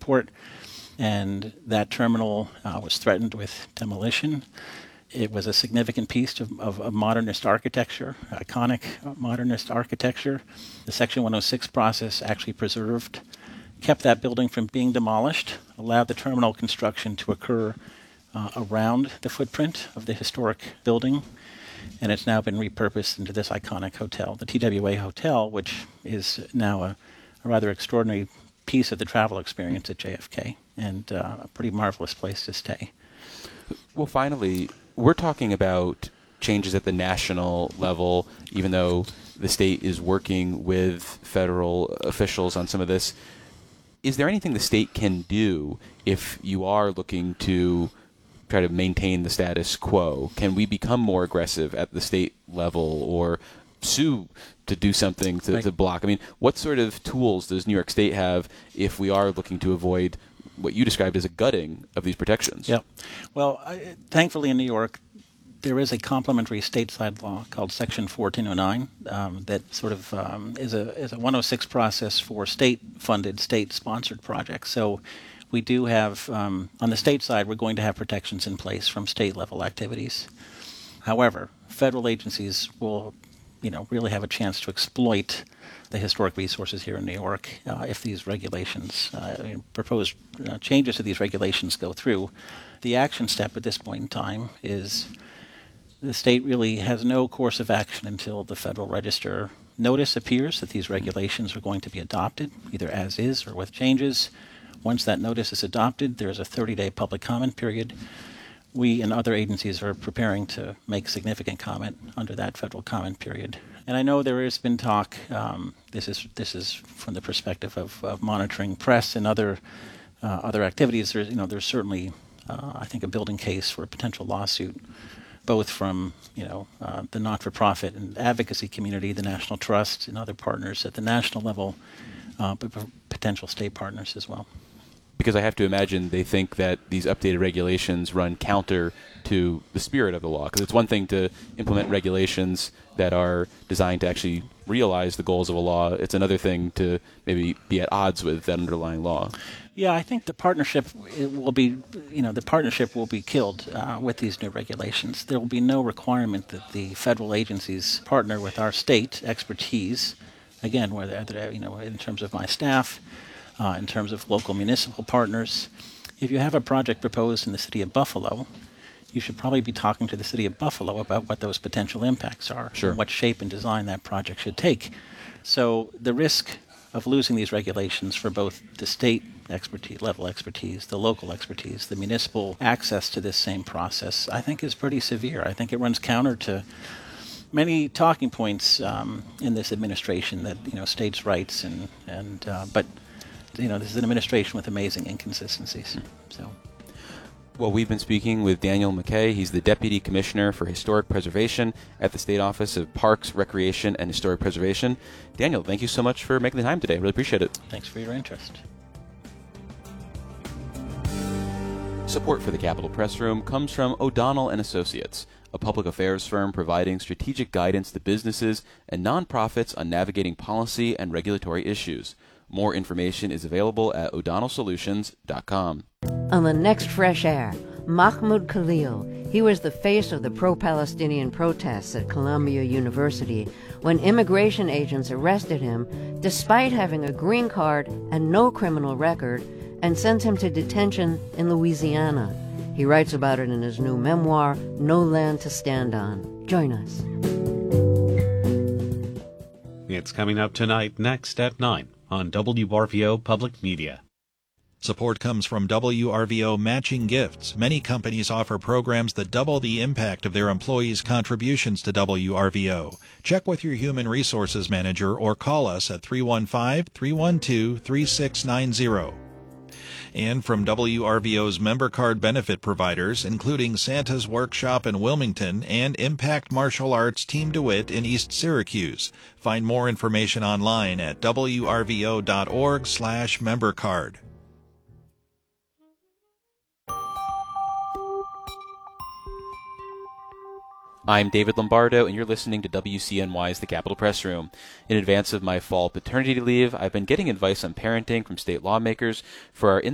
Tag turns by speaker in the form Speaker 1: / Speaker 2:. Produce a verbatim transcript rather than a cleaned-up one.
Speaker 1: airport, and that terminal uh, was threatened with demolition. It was a significant piece of, of, of modernist architecture, iconic modernist architecture. The Section one oh six process actually preserved, kept that building from being demolished, allowed the terminal construction to occur uh, around the footprint of the historic building, and it's now been repurposed into this iconic hotel, the T W A Hotel, which is now a, a rather extraordinary piece of the travel experience at J F K, and uh, a pretty marvelous place to stay.
Speaker 2: Well, finally, we're talking about changes at the national level, even though the state is working with federal officials on some of this. Is there anything the state can do if you are looking to try to maintain the status quo? Can we become more aggressive at the state level or sue to do something to,
Speaker 1: right.
Speaker 2: to block? I mean, what sort of tools does New York State have if we are looking to avoid what you described as a gutting of these protections?
Speaker 1: Yeah. Well, I, thankfully in New York, there is a complementary stateside law called Section fourteen oh nine um, that sort of um, is a is a one oh six process for state-funded, state-sponsored projects. So we do have, um, on the state side, we're going to have protections in place from state-level activities. However, federal agencies will, you know, really have a chance to exploit the historic resources here in New York uh, if these regulations, uh, proposed uh, changes to these regulations go through. The action step at this point in time is the state really has no course of action until the Federal Register notice appears that these regulations are going to be adopted, either as is or with changes. Once that notice is adopted, there is a thirty-day public comment period. We and other agencies are preparing to make significant comment under that federal comment period. And I know there has been talk, um, this is this is from the perspective of, of monitoring press and other uh, other activities. There's, you know, there's certainly, uh, I think, a building case for a potential lawsuit, both from, you know, uh, the not-for-profit and advocacy community, the National Trust, and other partners at the national level, uh, but potential state partners as well.
Speaker 2: Because I have to imagine they think that these updated regulations run counter to the spirit of the law. Because it's one thing to implement regulations that are designed to actually realize the goals of a law. It's another thing to maybe be at odds with that underlying law.
Speaker 1: Yeah, I think the partnership it will be, you know, the partnership will be killed uh, with these new regulations. There will be no requirement that the federal agencies partner with our state expertise. Again, whether, you know, in terms of my staff, Uh, in terms of local municipal partners. If you have a project proposed in the city of Buffalo, you should probably be talking to the city of Buffalo about what those potential impacts are,
Speaker 2: sure.
Speaker 1: and what shape and design that project should take. So the risk of losing these regulations for both the state expertise, level expertise, the local expertise, the municipal access to this same process, I think is pretty severe. I think it runs counter to many talking points um, in this administration that, you know, states' rights and, and uh, but you know, this is an administration with amazing inconsistencies. So,
Speaker 2: well, we've been speaking with Daniel McKay. He's the Deputy Commissioner for Historic Preservation at the State Office of Parks, Recreation, and Historic Preservation. Daniel, thank you so much for making the time today. Really appreciate it.
Speaker 1: Thanks for your interest.
Speaker 2: Support for the Capitol Press Room comes from O'Donnell and Associates, a public affairs firm providing strategic guidance to businesses and nonprofits on navigating policy and regulatory issues. More information is available at o'donnell solutions dot com.
Speaker 3: On the next Fresh Air, Mahmoud Khalil. He was the face of the pro-Palestinian protests at Columbia University when immigration agents arrested him despite having a green card and no criminal record and sent him to detention in Louisiana. He writes about it in his new memoir, No Land to Stand On. Join us.
Speaker 4: It's coming up tonight, next at nine on W R V O Public Media.
Speaker 5: Support comes from W R V O Matching Gifts. Many companies offer programs that double the impact of their employees' contributions to W R V O. Check with your human resources manager or call us at three one five, three one two, three six nine zero. And from W R V O's member card benefit providers, including Santa's Workshop in Wilmington and Impact Martial Arts Team DeWitt in East Syracuse. Find more information online at W R V O dot org slash member card.
Speaker 2: I'm David Lombardo, and you're listening to W C N Y's The Capitol Press Room. In advance of my fall paternity leave, I've been getting advice on parenting from state lawmakers for our